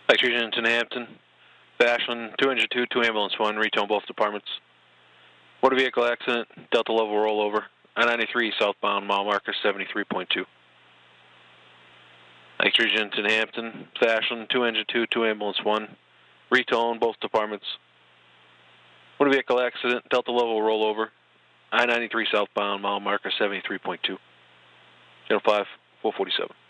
Electrician in Hampton, Ashland, 202, 2 ambulance 1, retone both departments. Motor vehicle accident, Delta level rollover, I-93 southbound, mile marker 73.2. Electrician in Hampton, Ashland, 202, 2 ambulance 1, retone both departments. Motor vehicle accident, Delta level rollover, I-93 southbound, mile marker 73.2. Channel 5, 447.